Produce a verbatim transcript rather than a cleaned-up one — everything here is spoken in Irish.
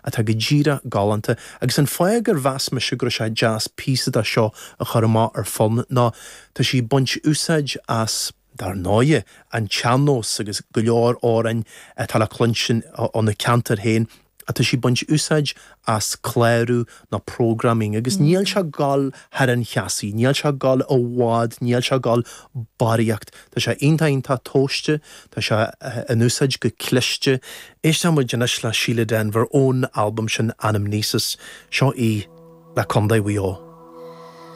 a tá go ddíra galanta agus an fáigar bheas me sigur sé jazz písa a seo a chorma ar fun ná tá sí bunt úsáid as dar náie an teanós agus go leor árainn a tal a clunsin an na cantar héin a tá sí bunt úsáid as cléirú na programming agus mm. níl se gal har an cheasí, níl se gal ó bhád, níl se gal baríocht. Tá sé inta inta tóiste, tá sé an úsáid go cliste. Éis am denis le Sheila Den bhar ón album sin Anamnesis seo í le condaí bhío.